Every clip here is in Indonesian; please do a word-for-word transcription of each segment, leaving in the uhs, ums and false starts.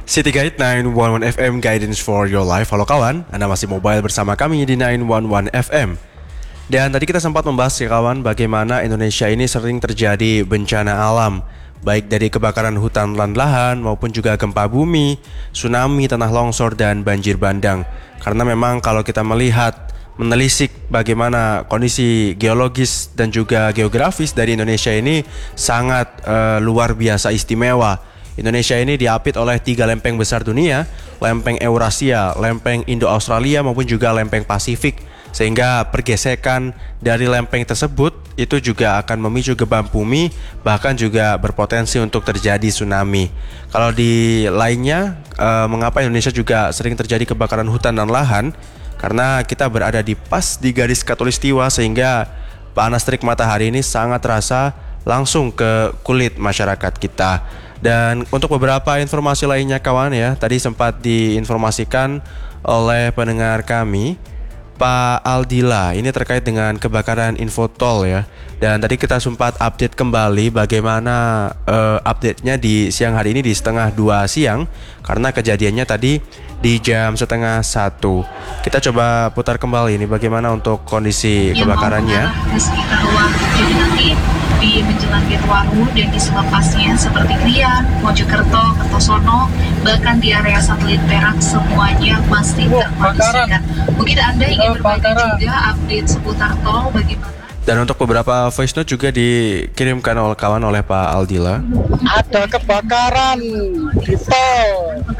City Guide sembilan satu satu F M Guidance for Your Life. Halo kawan, Anda masih mobile bersama kami di sembilan satu satu F M. Dan tadi kita sempat membahas ya kawan, bagaimana Indonesia ini sering terjadi bencana alam, baik dari kebakaran hutan dan lahan maupun juga gempa bumi, tsunami, tanah longsor, dan banjir bandang. Karena memang kalau kita melihat, menelisik bagaimana kondisi geologis dan juga geografis dari Indonesia ini sangat uh, luar biasa istimewa. Indonesia ini diapit oleh tiga lempeng besar dunia, lempeng Eurasia, lempeng Indo-Australia maupun juga lempeng Pasifik. Sehingga pergesekan dari lempeng tersebut itu juga akan memicu gempa bumi, bahkan juga berpotensi untuk terjadi tsunami. Kalau di lainnya, eh, mengapa Indonesia juga sering terjadi kebakaran hutan dan lahan? Karena kita berada di pas di garis khatulistiwa, sehingga panas terik matahari ini sangat terasa langsung ke kulit masyarakat kita. Dan untuk beberapa informasi lainnya kawan ya, tadi sempat diinformasikan oleh pendengar kami, Pak Aldila, ini terkait dengan kebakaran Infotol ya. Dan tadi kita sempat update kembali bagaimana uh, update-nya di siang hari ini di setengah dua siang, karena kejadiannya tadi di jam setengah satu. Kita coba putar kembali ini bagaimana untuk kondisi yang kebakarannya. Di sekitar Waru, jadi nanti di menjelang Gate Waru dan di selepasnya seperti Krian, Mojokerto, Kertosono, bahkan di area satelit Perak semuanya masih terkondisikan. Mungkin Anda ingin berbagi juga update seputar tol bagaimana? Dan untuk beberapa voice note juga dikirimkan oleh kawan oleh Pak Aldila. Ada kebakaran di tol.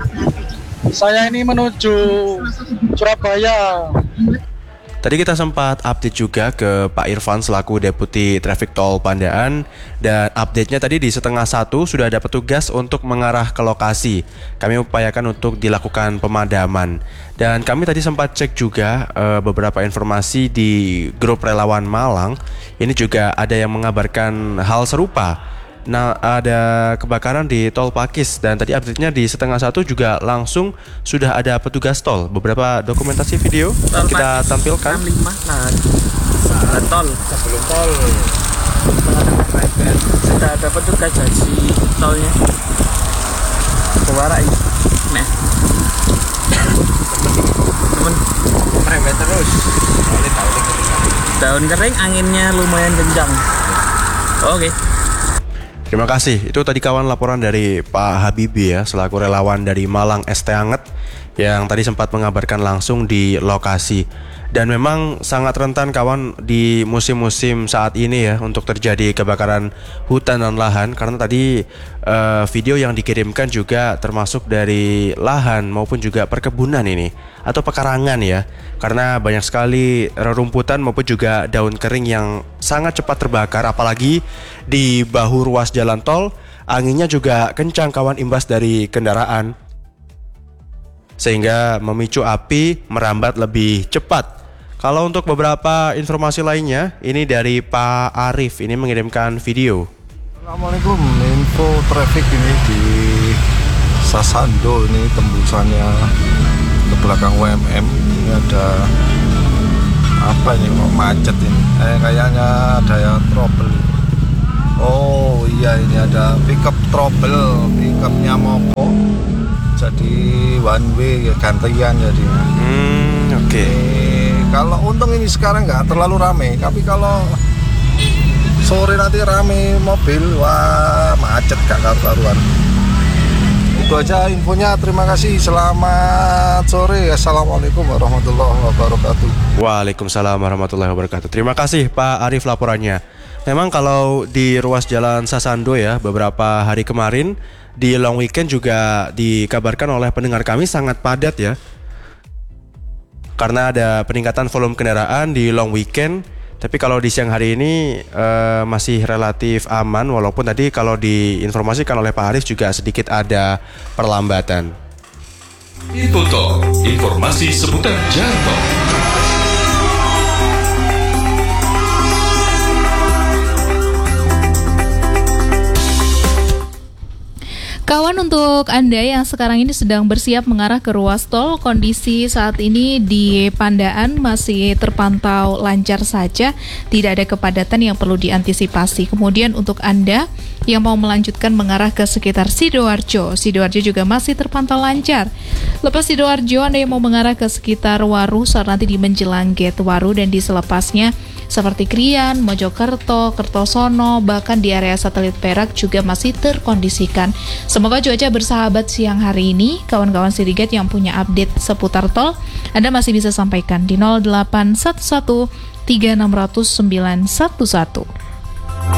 Saya ini menuju Surabaya. Tadi kita sempat update juga ke Pak Irfan selaku Deputi Traffic Tol Pandaan. Dan update-nya tadi di setengah satu sudah ada petugas untuk mengarah ke lokasi. Kami upayakan untuk dilakukan pemadaman. Dan kami tadi sempat cek juga uh, beberapa informasi di grup relawan Malang. Ini juga ada yang mengabarkan hal serupa. Nah, ada kebakaran di Tol Pakis, dan tadi update-nya di setengah satu juga langsung sudah ada petugas tol. Beberapa dokumentasi video tol kita Pakis, tampilkan. enam lima nah, nah tol sebelum tol sudah ada petugas jaji tolnya. Kewarai, nah, temen merembet terus. Daun kering, anginnya lumayan kencang. Oke. Okay. Terima kasih. Itu tadi kawan laporan dari Pak Habibie ya, selaku relawan dari Malang Es Teh Anget, yang tadi sempat mengabarkan langsung di lokasi. Dan memang sangat rentan kawan di musim-musim saat ini ya untuk terjadi kebakaran hutan dan lahan, karena tadi uh, video yang dikirimkan juga termasuk dari lahan maupun juga perkebunan ini atau pekarangan ya, karena banyak sekali rerumputan maupun juga daun kering yang sangat cepat terbakar, apalagi di bahu ruas jalan tol. Anginnya juga kencang kawan, imbas dari kendaraan, sehingga memicu api merambat lebih cepat. Kalau untuk beberapa informasi lainnya, ini dari Pak Arif, ini mengirimkan video. Assalamualaikum, info traffic ini di Sasando, ini tembusannya ke belakang W M M. Ini ada apa ini, kok macet ini? Eh kayaknya ada yang trouble. Oh iya, ini ada pickup trouble, pickupnya mogok. Jadi one way ya, gantian jadi. Hmm, oke. Okay. Kalau untung ini sekarang nggak terlalu ramai, tapi kalau sore nanti ramai mobil, wah macet gak karu-karuan. Itu aja infonya, terima kasih, selamat sore. Assalamualaikum warahmatullahi wabarakatuh. Waalaikumsalam warahmatullahi wabarakatuh. Terima kasih Pak Arif laporannya. Memang kalau di ruas jalan Sasando ya, beberapa hari kemarin di long weekend juga dikabarkan oleh pendengar kami sangat padat ya, karena ada peningkatan volume kendaraan di long weekend. Tapi kalau di siang hari ini uh, masih relatif aman, walaupun tadi kalau diinformasikan oleh Pak Arif juga sedikit ada perlambatan. Info Tol, informasi seputar jalan tol. Kawan, untuk Anda yang sekarang ini sedang bersiap mengarah ke ruas tol, kondisi saat ini di Pandaan masih terpantau lancar saja, tidak ada kepadatan yang perlu diantisipasi. Kemudian untuk Anda yang mau melanjutkan mengarah ke sekitar Sidoarjo. Sidoarjo juga masih terpantau lancar. Lepas Sidoarjo, Anda yang mau mengarah ke sekitar Waru saat nanti di menjelang gate Waru dan di selepasnya seperti Krian, Mojokerto, Kertosono, bahkan di area satelit Perak juga masih terkondisikan. Semoga cuaca bersahabat siang hari ini. Kawan-kawan Sirigat yang punya update seputar tol, Anda masih bisa sampaikan di nol delapan satu satu tiga enam nol nol sembilan satu satu.